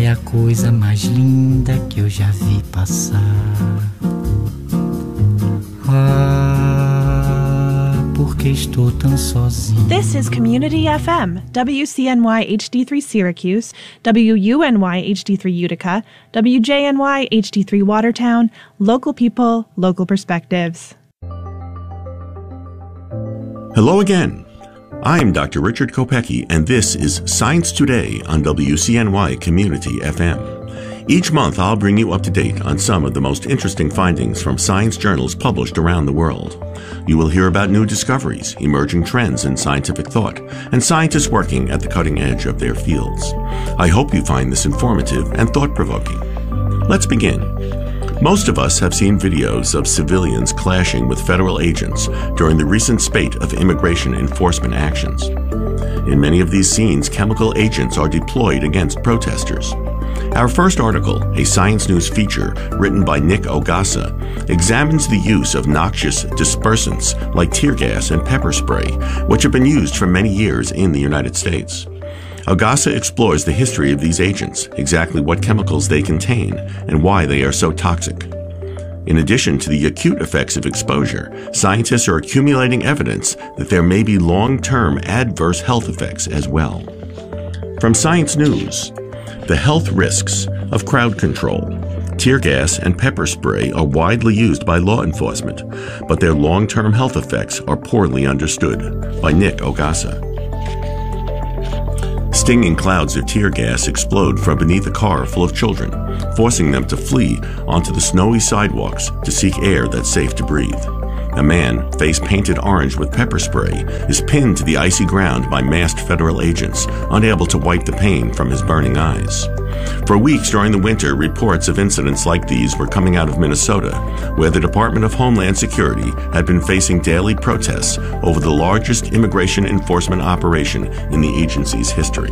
é a coisa mais linda que eu já vi passar. Porque estou tão sozinho. This is Community FM, WCNY HD3 Syracuse, WUNY HD3 Utica, WJNY HD3 Watertown, local people, local perspectives. Hello again. I'm Dr. Richard Kopecki, and this is Science Today on WCNY Community FM. Each month, I'll bring you up to date on some of the most interesting findings from science journals published around the world. You will hear about new discoveries, emerging trends in scientific thought, and scientists working at the cutting edge of their fields. I hope you find this informative and thought-provoking. Let's begin. Most of us have seen videos of civilians clashing with federal agents during the recent spate of immigration enforcement actions. In many of these scenes, chemical agents are deployed against protesters. Our first article, a Science News feature written by Nick Ogassa, examines the use of noxious dispersants like tear gas and pepper spray, which have been used for many years in the United States. Ogassa explores the history of these agents, exactly what chemicals they contain, and why they are so toxic. In addition to the acute effects of exposure, scientists are accumulating evidence that there may be long-term adverse health effects as well. From Science News, the health risks of crowd control. Tear gas and pepper spray are widely used by law enforcement, but their long-term health effects are poorly understood. By Nick Ogassa. Stinging clouds of tear gas explode from beneath a car full of children, forcing them to flee onto the snowy sidewalks to seek air that's safe to breathe. A man, face painted orange with pepper spray, is pinned to the icy ground by masked federal agents, unable to wipe the pain from his burning eyes. For weeks during the winter, reports of incidents like these were coming out of Minnesota, where the Department of Homeland Security had been facing daily protests over the largest immigration enforcement operation in the agency's history.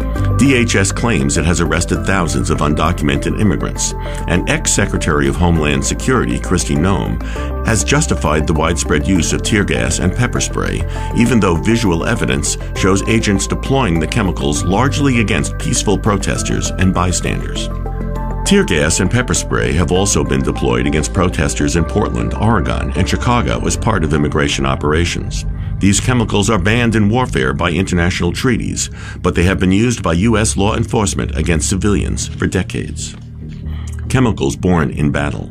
DHS claims it has arrested thousands of undocumented immigrants, and ex-Secretary of Homeland Security Kristi Noem has justified the widespread use of tear gas and pepper spray, even though visual evidence shows agents deploying the chemicals largely against peaceful protesters and bystanders. Tear gas and pepper spray have also been deployed against protesters in Portland, Oregon, and Chicago as part of immigration operations. These chemicals are banned in warfare by international treaties, but they have been used by U.S. law enforcement against civilians for decades. Chemicals born in battle.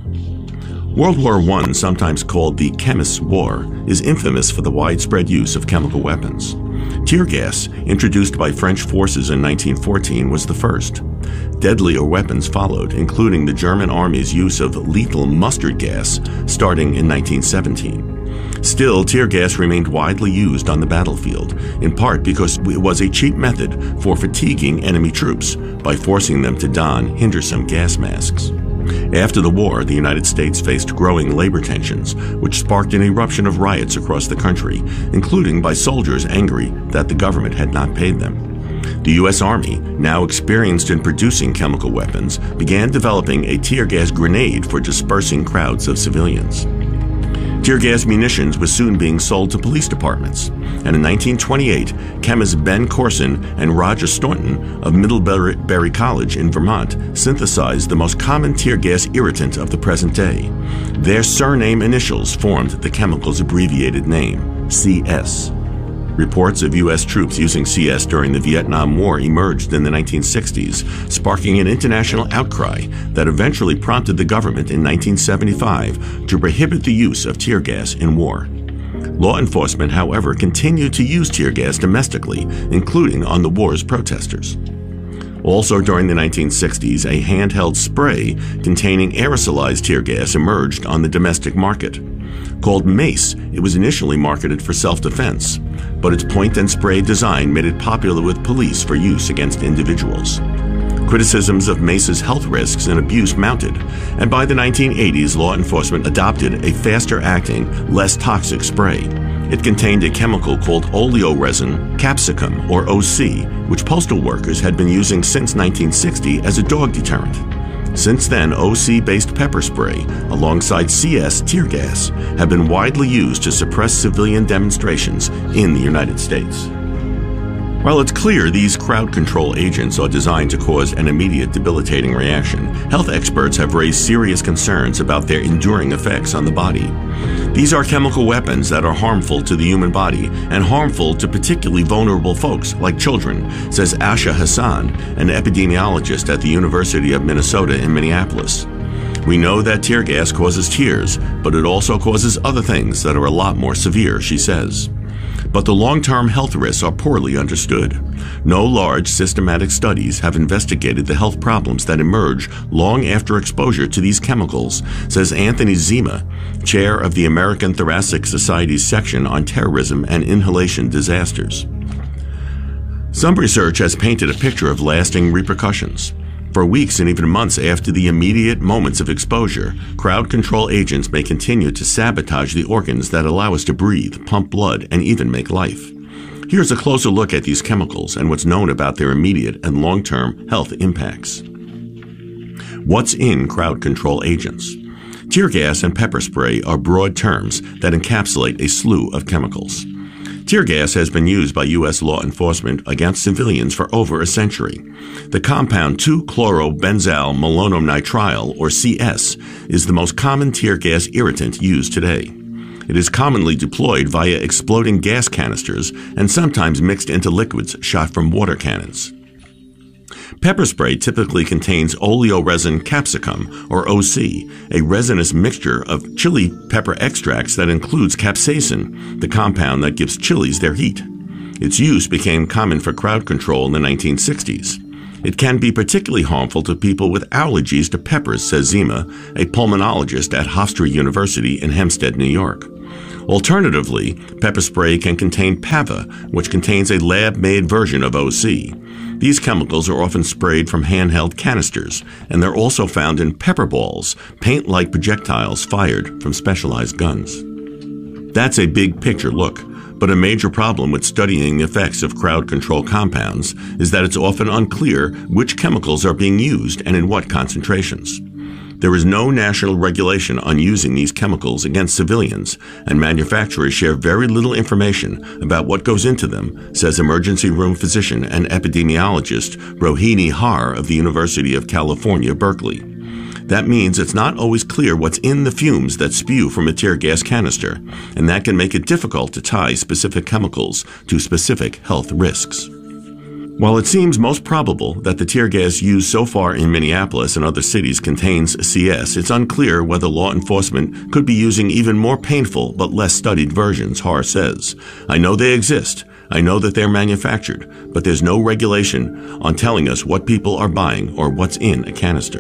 World War I, sometimes called the Chemists' War, is infamous for the widespread use of chemical weapons. Tear gas, introduced by French forces in 1914, was the first. Deadlier weapons followed, including the German Army's use of lethal mustard gas starting in 1917. Still, tear gas remained widely used on the battlefield, in part because it was a cheap method for fatiguing enemy troops by forcing them to don Henderson gas masks. After the war, the United States faced growing labor tensions, which sparked an eruption of riots across the country, including by soldiers angry that the government had not paid them. The U.S. Army, now experienced in producing chemical weapons, began developing a tear gas grenade for dispersing crowds of civilians. Tear gas munitions was soon being sold to police departments, and in 1928, chemists Ben Corson and Roger Staunton of Middlebury College in Vermont synthesized the most common tear gas irritant of the present day. Their surname initials formed the chemical's abbreviated name, CS. Reports of U.S. troops using CS during the Vietnam War emerged in the 1960s, sparking an international outcry that eventually prompted the government in 1975 to prohibit the use of tear gas in war. Law enforcement, however, continued to use tear gas domestically, including on the war's protesters. Also during the 1960s, a handheld spray containing aerosolized tear gas emerged on the domestic market. Called Mace, it was initially marketed for self-defense, but its point-and-spray design made it popular with police for use against individuals. Criticisms of Mace's health risks and abuse mounted, and by the 1980s, law enforcement adopted a faster-acting, less toxic spray. It contained a chemical called oleoresin capsicum, or OC, which postal workers had been using since 1960 as a dog deterrent. Since then, OC-based pepper spray, alongside CS tear gas, have been widely used to suppress civilian demonstrations in the United States. While it's clear these crowd control agents are designed to cause an immediate debilitating reaction, health experts have raised serious concerns about their enduring effects on the body. These are chemical weapons that are harmful to the human body and harmful to particularly vulnerable folks like children, says Asha Hassan, an epidemiologist at the University of Minnesota in Minneapolis. We know that tear gas causes tears, but it also causes other things that are a lot more severe, she says. But the long-term health risks are poorly understood. No large systematic studies have investigated the health problems that emerge long after exposure to these chemicals, says Anthony Zima, chair of the American Thoracic Society's section on terrorism and inhalation disasters. Some research has painted a picture of lasting repercussions. For weeks and even months after the immediate moments of exposure, crowd control agents may continue to sabotage the organs that allow us to breathe, pump blood, and even make life. Here's a closer look at these chemicals and what's known about their immediate and long-term health impacts. What's in crowd control agents? Tear gas and pepper spray are broad terms that encapsulate a slew of chemicals. Tear gas has been used by U.S. law enforcement against civilians for over a century. The compound 2-chlorobenzyl malonumnitrile, or CS, is the most common tear gas irritant used today. It is commonly deployed via exploding gas canisters and sometimes mixed into liquids shot from water cannons. Pepper spray typically contains oleoresin capsicum, or OC, a resinous mixture of chili pepper extracts that includes capsaicin, the compound that gives chilies their heat. Its use became common for crowd control in the 1960s. It can be particularly harmful to people with allergies to peppers, says Zima, a pulmonologist at Hofstra University in Hempstead, New York. Alternatively, pepper spray can contain PAVA, which contains a lab-made version of OC. These chemicals are often sprayed from handheld canisters, and they're also found in pepper balls, paint-like projectiles fired from specialized guns. That's a big picture look, but a major problem with studying the effects of crowd control compounds is that it's often unclear which chemicals are being used and in what concentrations. There is no national regulation on using these chemicals against civilians, and manufacturers share very little information about what goes into them, says emergency room physician and epidemiologist Rohini Har of the University of California, Berkeley. That means it's not always clear what's in the fumes that spew from a tear gas canister, and that can make it difficult to tie specific chemicals to specific health risks. While it seems most probable that the tear gas used so far in Minneapolis and other cities contains CS, it's unclear whether law enforcement could be using even more painful but less studied versions, Har says. I know they exist. I know that they're manufactured, but there's no regulation on telling us what people are buying or what's in a canister.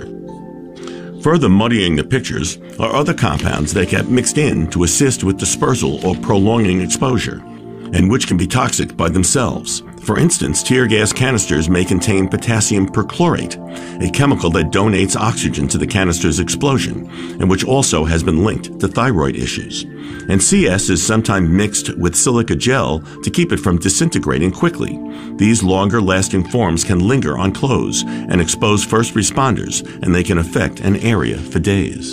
Further muddying the pictures are other compounds that get mixed in to assist with dispersal or prolonging exposure, and which can be toxic by themselves. For instance, tear gas canisters may contain potassium perchlorate, a chemical that donates oxygen to the canister's explosion, and which also has been linked to thyroid issues. And CS is sometimes mixed with silica gel to keep it from disintegrating quickly. These longer-lasting forms can linger on clothes and expose first responders, and they can affect an area for days.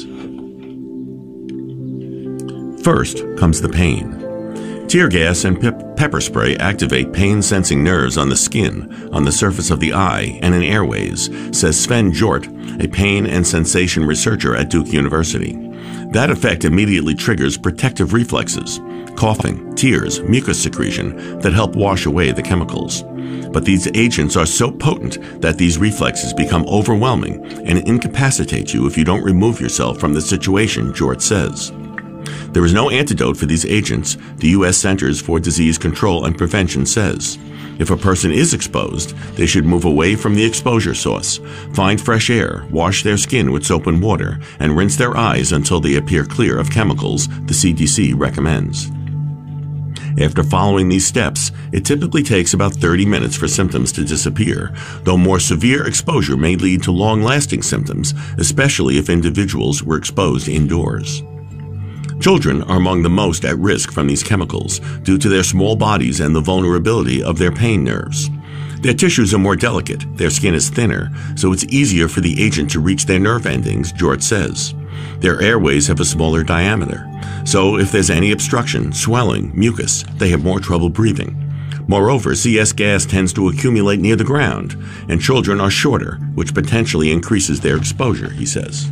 First comes the pain. Tear gas and pepper spray activate pain-sensing nerves on the skin, on the surface of the eye, and in airways, says Sven Jort, a pain and sensation researcher at Duke University. That effect immediately triggers protective reflexes, coughing, tears, mucus secretion that help wash away the chemicals. But these agents are so potent that these reflexes become overwhelming and incapacitate you if you don't remove yourself from the situation, Jort says. There is no antidote for these agents, the U.S. Centers for Disease Control and Prevention says. If a person is exposed, they should move away from the exposure source, find fresh air, wash their skin with soap and water, and rinse their eyes until they appear clear of chemicals the CDC recommends. After following these steps, it typically takes about 30 minutes for symptoms to disappear, though more severe exposure may lead to long-lasting symptoms, especially if individuals were exposed indoors. Children are among the most at risk from these chemicals due to their small bodies and the vulnerability of their pain nerves. Their tissues are more delicate, their skin is thinner, so it's easier for the agent to reach their nerve endings, Jort says. Their airways have a smaller diameter, so if there's any obstruction, swelling, mucus, they have more trouble breathing. Moreover, CS gas tends to accumulate near the ground, and children are shorter, which potentially increases their exposure, he says.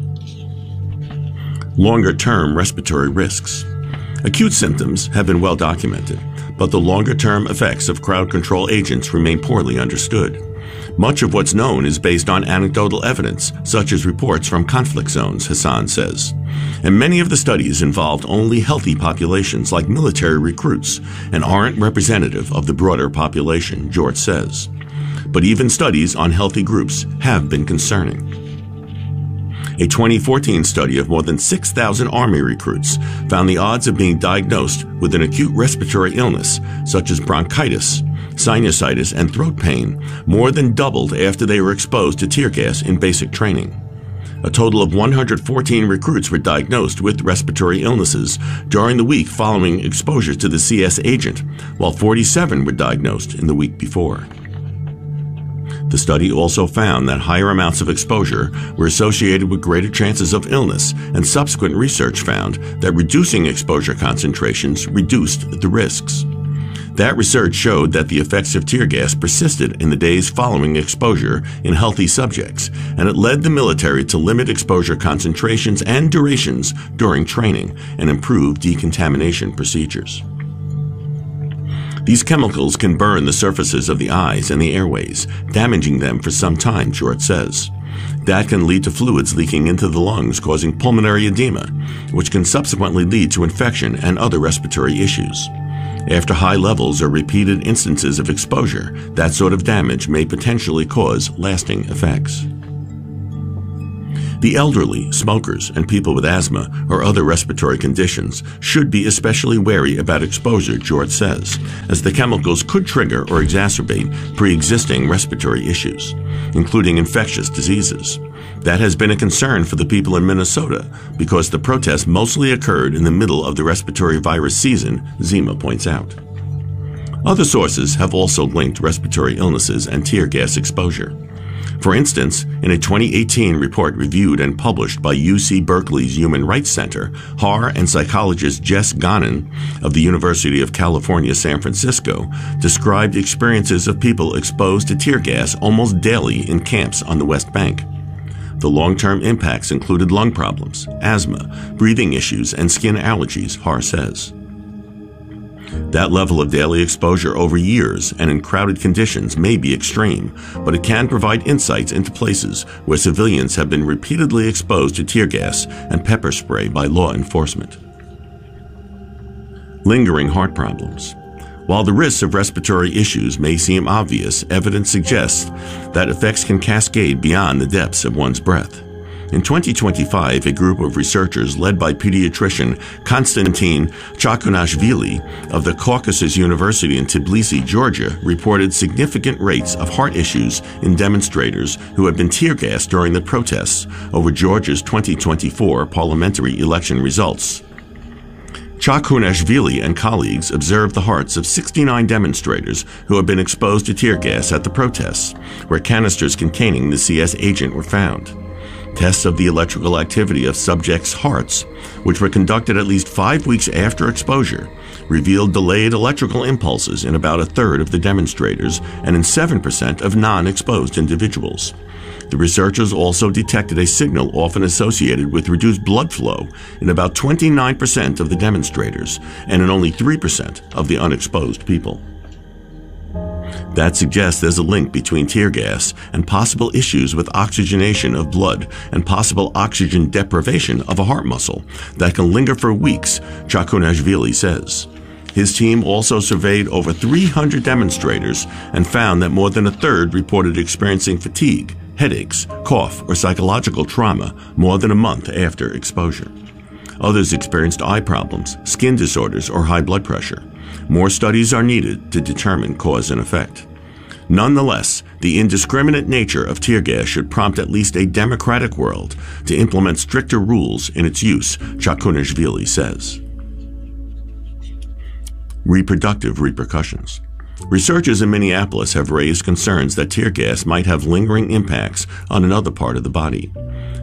Longer-term respiratory risks. Acute symptoms have been well documented, but the longer-term effects of crowd control agents remain poorly understood. Much of what's known is based on anecdotal evidence, such as reports from conflict zones, Hassan says. And many of the studies involved only healthy populations like military recruits and aren't representative of the broader population, George says. But even studies on healthy groups have been concerning. A 2014 study of more than 6,000 Army recruits found the odds of being diagnosed with an acute respiratory illness, such as bronchitis, sinusitis, and throat pain, more than doubled after they were exposed to tear gas in basic training. A total of 114 recruits were diagnosed with respiratory illnesses during the week following exposure to the CS agent, while 47 were diagnosed in the week before. The study also found that higher amounts of exposure were associated with greater chances of illness, and subsequent research found that reducing exposure concentrations reduced the risks. That research showed that the effects of tear gas persisted in the days following exposure in healthy subjects, and it led the military to limit exposure concentrations and durations during training and improve decontamination procedures. These chemicals can burn the surfaces of the eyes and the airways, damaging them for some time, George says. That can lead to fluids leaking into the lungs, causing pulmonary edema, which can subsequently lead to infection and other respiratory issues. After high levels or repeated instances of exposure, that sort of damage may potentially cause lasting effects. The elderly, smokers, and people with asthma or other respiratory conditions should be especially wary about exposure, George says, as the chemicals could trigger or exacerbate pre-existing respiratory issues, including infectious diseases. That has been a concern for the people in Minnesota because the protests mostly occurred in the middle of the respiratory virus season, Zima points out. Other sources have also linked respiratory illnesses and tear gas exposure. For instance, in a 2018 report reviewed and published by UC Berkeley's Human Rights Center, HAR and psychologist Jess Gannon of the University of California, San Francisco, described experiences of people exposed to tear gas almost daily in camps on the West Bank. The long-term impacts included lung problems, asthma, breathing issues, and skin allergies, HAR says. That level of daily exposure over years and in crowded conditions may be extreme, but it can provide insights into places where civilians have been repeatedly exposed to tear gas and pepper spray by law enforcement. Lingering heart problems. While the risks of respiratory issues may seem obvious, evidence suggests that effects can cascade beyond the depths of one's breath. In 2025, a group of researchers led by pediatrician Konstantin Chakunashvili of the Caucasus University in Tbilisi, Georgia, reported significant rates of heart issues in demonstrators who had been tear gassed during the protests over Georgia's 2024 parliamentary election results. Chakunashvili and colleagues observed the hearts of 69 demonstrators who had been exposed to tear gas at the protests, where canisters containing the CS agent were found. Tests of the electrical activity of subjects' hearts, which were conducted at least 5 weeks after exposure, revealed delayed electrical impulses in about a third of the demonstrators and in 7% of non-exposed individuals. The researchers also detected a signal often associated with reduced blood flow in about 29% of the demonstrators and in only 3% of the unexposed people. That suggests there's a link between tear gas and possible issues with oxygenation of blood and possible oxygen deprivation of a heart muscle that can linger for weeks, Chakunashvili says. His team also surveyed over 300 demonstrators and found that more than a third reported experiencing fatigue, headaches, cough, or psychological trauma more than a month after exposure. Others experienced eye problems, skin disorders, or high blood pressure. More studies are needed to determine cause and effect. Nonetheless, the indiscriminate nature of tear gas should prompt at least a democratic world to implement stricter rules in its use, Chakunashvili says. Reproductive repercussions. Researchers in Minneapolis have raised concerns that tear gas might have lingering impacts on another part of the body.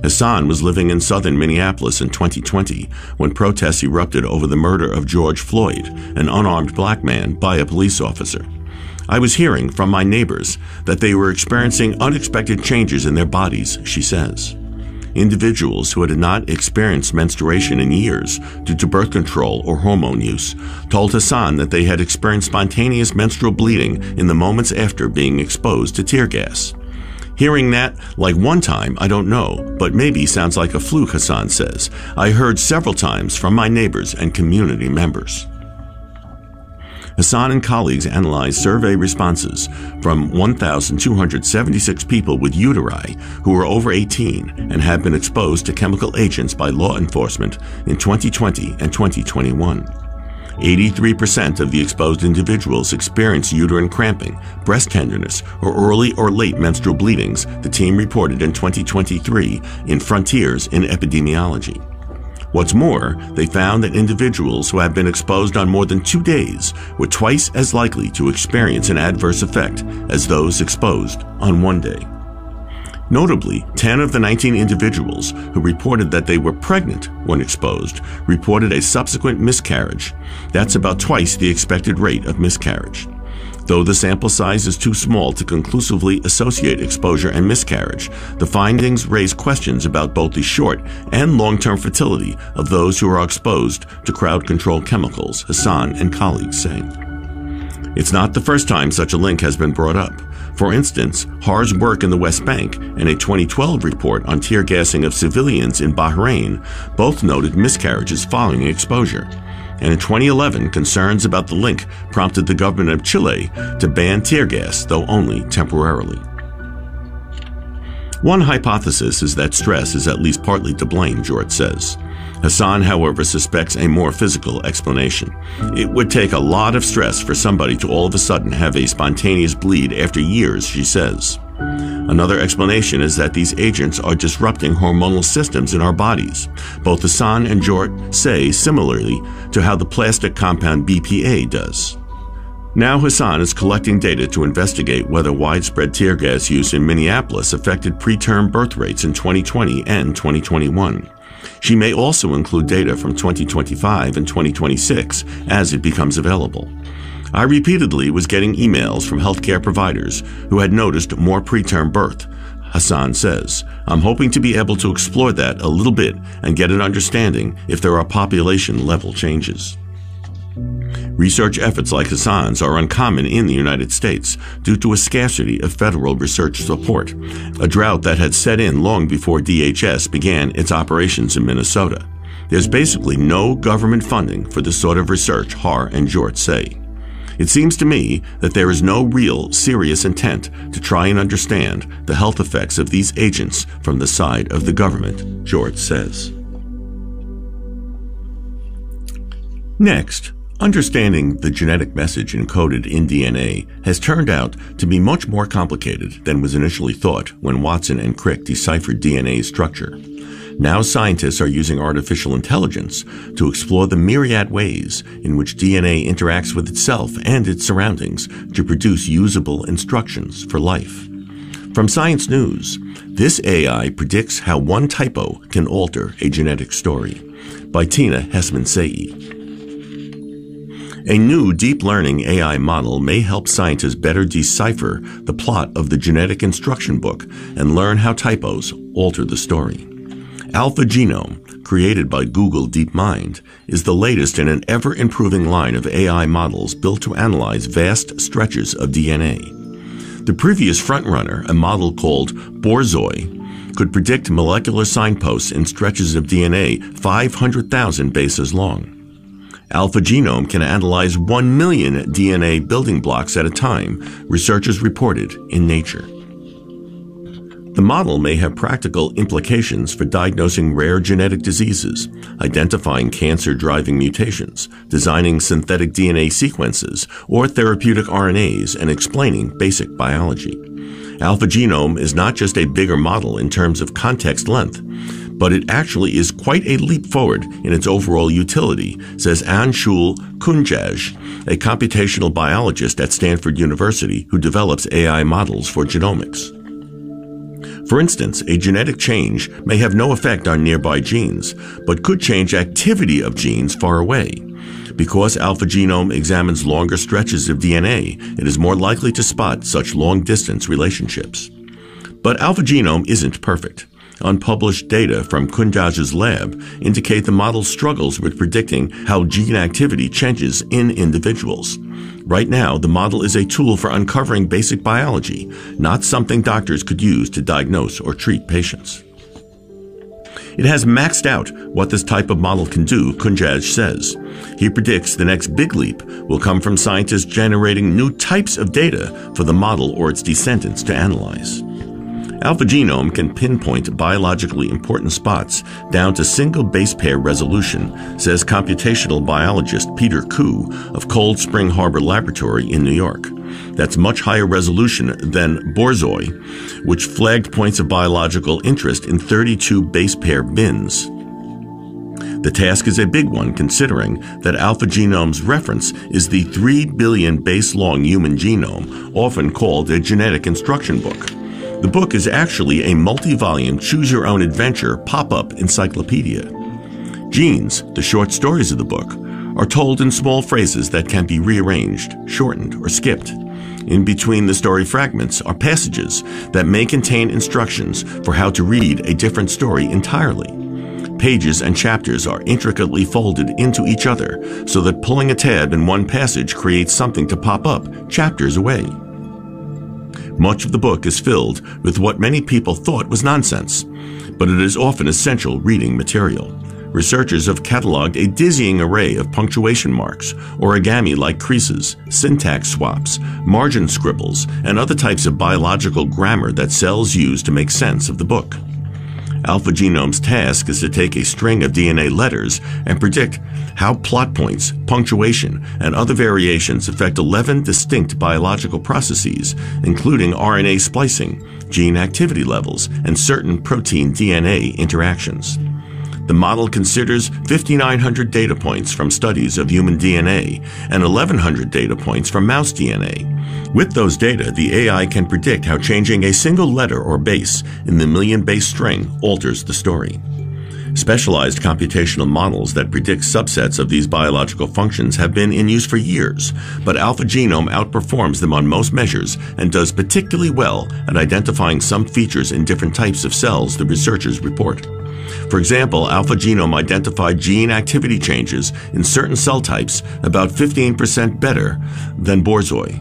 Hassan was living in southern Minneapolis in 2020 when protests erupted over the murder of George Floyd, an unarmed black man, by a police officer. I was hearing from my neighbors that they were experiencing unexpected changes in their bodies, she says. Individuals who had not experienced menstruation in years due to birth control or hormone use told Hassan that they had experienced spontaneous menstrual bleeding in the moments after being exposed to tear gas. Hearing that, like one time, I don't know, but maybe sounds like a fluke, Hassan says. I heard several times from my neighbors and community members. Hassan and colleagues analyzed survey responses from 1,276 people with uteri who were over 18 and had been exposed to chemical agents by law enforcement in 2020 and 2021. 83% of the exposed individuals experienced uterine cramping, breast tenderness, or early or late menstrual bleedings, the team reported in 2023 in Frontiers in Epidemiology. What's more, they found that individuals who have been exposed on more than 2 days were twice as likely to experience an adverse effect as those exposed on 1 day. Notably, 10 of the 19 individuals who reported that they were pregnant when exposed reported a subsequent miscarriage. That's about twice the expected rate of miscarriage. Though the sample size is too small to conclusively associate exposure and miscarriage, the findings raise questions about both the short and long-term fertility of those who are exposed to crowd-control chemicals, Hassan and colleagues say. It's not the first time such a link has been brought up. For instance, Har's work in the West Bank and a 2012 report on tear gassing of civilians in Bahrain both noted miscarriages following exposure. And in 2011, concerns about the link prompted the government of Chile to ban tear gas, though only temporarily. One hypothesis is that stress is at least partly to blame, George says. Hassan, however, suspects a more physical explanation. It would take a lot of stress for somebody to all of a sudden have a spontaneous bleed after years, she says. Another explanation is that these agents are disrupting hormonal systems in our bodies. Both Hassan and George say similarly to how the plastic compound BPA does. Now Hassan is collecting data to investigate whether widespread tear gas use in Minneapolis affected preterm birth rates in 2020 and 2021. She may also include data from 2025 and 2026 as it becomes available. I repeatedly was getting emails from healthcare providers who had noticed more preterm birth, Hassan says. I'm hoping to be able to explore that a little bit and get an understanding if there are population level changes. Research efforts like Hassan's are uncommon in the United States due to a scarcity of federal research support, a drought that had set in long before DHS began its operations in Minnesota. There's basically no government funding for the sort of research Har and George say. It seems to me that there is no real, serious intent to try and understand the health effects of these agents from the side of the government, George says. Next, understanding the genetic message encoded in DNA has turned out to be much more complicated than was initially thought when Watson and Crick deciphered DNA's structure. Now scientists are using artificial intelligence to explore the myriad ways in which DNA interacts with itself and its surroundings to produce usable instructions for life. From Science News, this AI predicts how one typo can alter a genetic story. By Tina Hessman-Sayi. A new deep learning AI model may help scientists better decipher the plot of the genetic instruction book and learn how typos alter the story. AlphaGenome, created by Google DeepMind, is the latest in an ever-improving line of AI models built to analyze vast stretches of DNA. The previous frontrunner, a model called Borzoi, could predict molecular signposts in stretches of DNA 500,000 bases long. AlphaGenome can analyze 1 million DNA building blocks at a time, researchers reported in Nature. The model may have practical implications for diagnosing rare genetic diseases, identifying cancer-driving mutations, designing synthetic DNA sequences, or therapeutic RNAs, and explaining basic biology. AlphaGenome is not just a bigger model in terms of context length, but it actually is quite a leap forward in its overall utility, says Anshul Kunjaj, a computational biologist at Stanford University who develops AI models for genomics. For instance, a genetic change may have no effect on nearby genes, but could change activity of genes far away. Because AlphaGenome examines longer stretches of DNA, it is more likely to spot such long-distance relationships. But AlphaGenome isn't perfect. Unpublished data from Kunjaj's lab indicate the model struggles with predicting how gene activity changes in individuals. Right now, the model is a tool for uncovering basic biology, not something doctors could use to diagnose or treat patients. It has maxed out what this type of model can do, Kunjaj says. He predicts the next big leap will come from scientists generating new types of data for the model or its descendants to analyze. AlphaGenome can pinpoint biologically important spots down to single base pair resolution, says computational biologist Peter Koo of Cold Spring Harbor Laboratory in New York. That's much higher resolution than Borzoi, which flagged points of biological interest in 32 base pair bins. The task is a big one, considering that AlphaGenome's reference is the 3 billion base-long human genome, often called a genetic instruction book. The book is actually a multi-volume choose-your-own-adventure pop-up encyclopedia. Genes, the short stories of the book, are told in small phrases that can be rearranged, shortened, or skipped. In between the story fragments are passages that may contain instructions for how to read a different story entirely. Pages and chapters are intricately folded into each other so that pulling a tab in one passage creates something to pop up chapters away. Much of the book is filled with what many people thought was nonsense, but it is often essential reading material. Researchers have cataloged a dizzying array of punctuation marks, origami-like creases, syntax swaps, margin scribbles, and other types of biological grammar that cells use to make sense of the book. AlphaGenome's task is to take a string of DNA letters and predict how plot points, punctuation, and other variations affect 11 distinct biological processes, including RNA splicing, gene activity levels, and certain protein-DNA interactions. The model considers 5,900 data points from studies of human DNA and 1,100 data points from mouse DNA. With those data, the AI can predict how changing a single letter or base in the million-base string alters the story. Specialized computational models that predict subsets of these biological functions have been in use for years, but AlphaGenome outperforms them on most measures and does particularly well at identifying some features in different types of cells, the researchers report. For example, AlphaGenome identified gene activity changes in certain cell types about 15% better than Borzoi.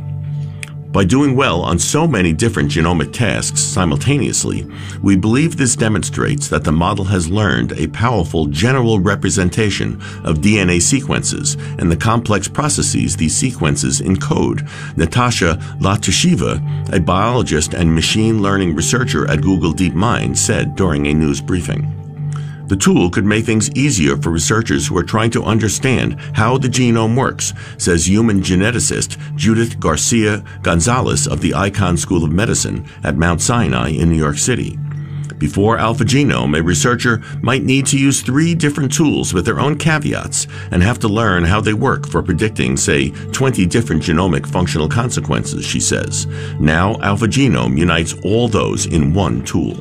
By doing well on so many different genomic tasks simultaneously, we believe this demonstrates that the model has learned a powerful general representation of DNA sequences and the complex processes these sequences encode, Natasha Latasheva, a biologist and machine learning researcher at Google DeepMind, said during a news briefing. The tool could make things easier for researchers who are trying to understand how the genome works, says human geneticist Judith Garcia Gonzalez of the Icahn School of Medicine at Mount Sinai in New York City. Before AlphaGenome, a researcher might need to use 3 different tools with their own caveats and have to learn how they work for predicting, say, 20 different genomic functional consequences, she says. Now, AlphaGenome unites all those in one tool.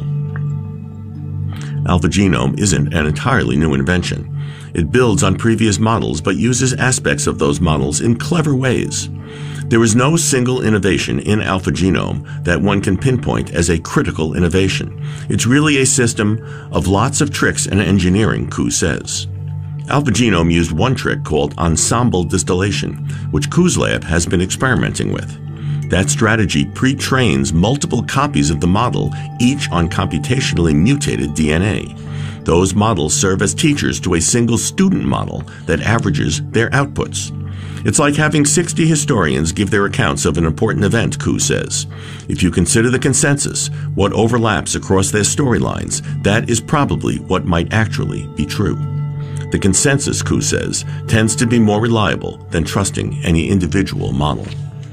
AlphaGenome isn't an entirely new invention. It builds on previous models but uses aspects of those models in clever ways. There is no single innovation in AlphaGenome that one can pinpoint as a critical innovation. It's really a system of lots of tricks and engineering, Koo says. AlphaGenome used one trick called ensemble distillation, which Koo's lab has been experimenting with. That strategy pre-trains multiple copies of the model, each on computationally mutated DNA. Those models serve as teachers to a single student model that averages their outputs. It's like having 60 historians give their accounts of an important event, Koo says. If you consider the consensus, what overlaps across their storylines, that is probably what might actually be true. The consensus, Koo says, tends to be more reliable than trusting any individual model.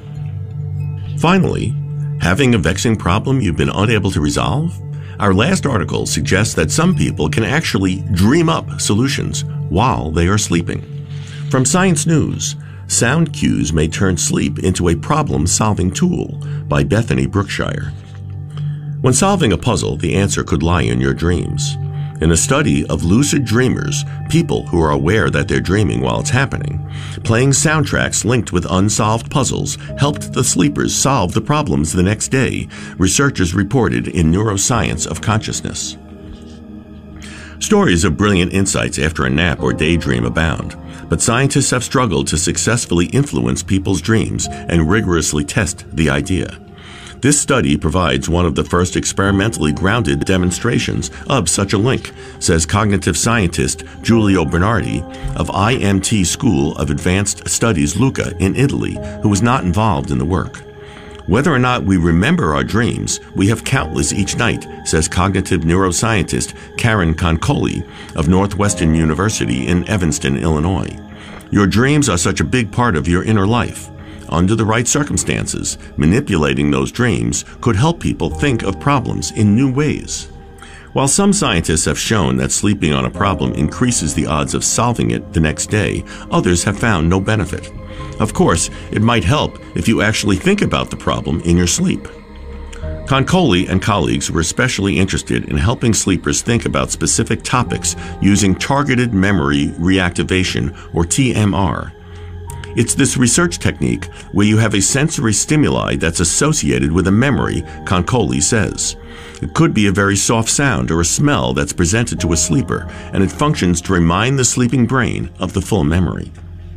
Finally, having a vexing problem you've been unable to resolve? Our last article suggests that some people can actually dream up solutions while they are sleeping. From Science News, sound cues may turn sleep into a problem-solving tool, by Bethany Brookshire. When solving a puzzle, the answer could lie in your dreams. In a study of lucid dreamers, people who are aware that they're dreaming while it's happening, playing soundtracks linked with unsolved puzzles helped the sleepers solve the problems the next day, researchers reported in Neuroscience of Consciousness. Stories of brilliant insights after a nap or daydream abound, but scientists have struggled to successfully influence people's dreams and rigorously test the idea. This study provides one of the first experimentally grounded demonstrations of such a link, says cognitive scientist Giulio Bernardi of IMT School of Advanced Studies Lucca in Italy, who was not involved in the work. Whether or not we remember our dreams, we have countless each night, says cognitive neuroscientist Karen Concoli of Northwestern University in Evanston, Illinois. Your dreams are such a big part of your inner life. Under the right circumstances, manipulating those dreams could help people think of problems in new ways. While some scientists have shown that sleeping on a problem increases the odds of solving it the next day, others have found no benefit. Of course, it might help if you actually think about the problem in your sleep. Concoli and colleagues were especially interested in helping sleepers think about specific topics using targeted memory reactivation, or TMR. It's this research technique where you have a sensory stimuli that's associated with a memory, Concoli says. It could be a very soft sound or a smell that's presented to a sleeper, and it functions to remind the sleeping brain of the full memory.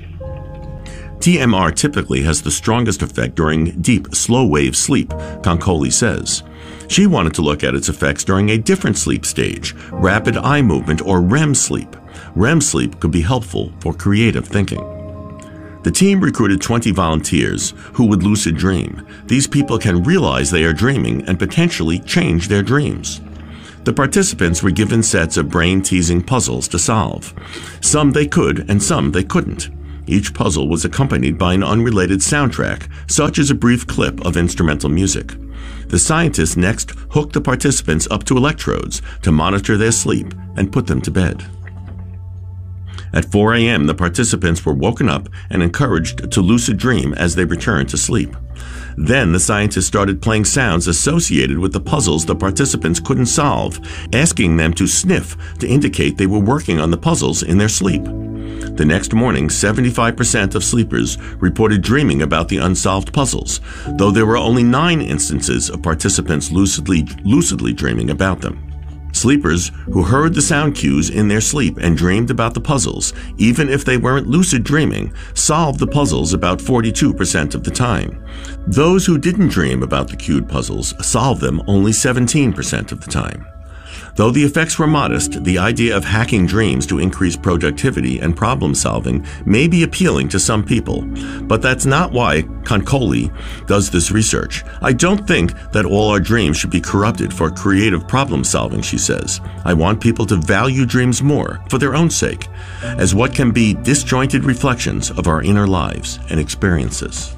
TMR typically has the strongest effect during deep, slow-wave sleep, Concoli says. She wanted to look at its effects during a different sleep stage, rapid eye movement or REM sleep. REM sleep could be helpful for creative thinking. The team recruited 20 volunteers who would lucid dream. These people can realize they are dreaming and potentially change their dreams. The participants were given sets of brain-teasing puzzles to solve. Some they could and some they couldn't. Each puzzle was accompanied by an unrelated soundtrack, such as a brief clip of instrumental music. The scientists next hooked the participants up to electrodes to monitor their sleep and put them to bed. At 4 a.m., the participants were woken up and encouraged to lucid dream as they returned to sleep. Then the scientists started playing sounds associated with the puzzles the participants couldn't solve, asking them to sniff to indicate they were working on the puzzles in their sleep. The next morning, 75% of sleepers reported dreaming about the unsolved puzzles, though there were only 9 instances of participants lucidly dreaming about them. Sleepers who heard the sound cues in their sleep and dreamed about the puzzles, even if they weren't lucid dreaming, solved the puzzles about 42% of the time. Those who didn't dream about the cued puzzles solved them only 17% of the time. Though the effects were modest, the idea of hacking dreams to increase productivity and problem solving may be appealing to some people, but that's not why Concoli does this research. I don't think that all our dreams should be corrupted for creative problem solving, she says. I want people to value dreams more for their own sake, as what can be disjointed reflections of our inner lives and experiences.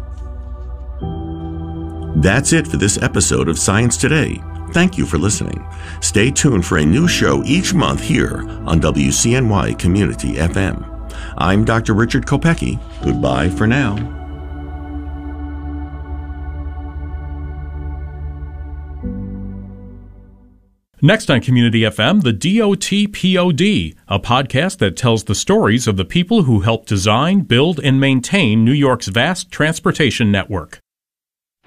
That's it for this episode of Science Today. Thank you for listening. Stay tuned for a new show each month here on WCNY Community FM. I'm Dr. Richard Kopecki. Goodbye for now. Next on Community FM, the DOT-POD, a podcast that tells the stories of the people who helped design, build, and maintain New York's vast transportation network.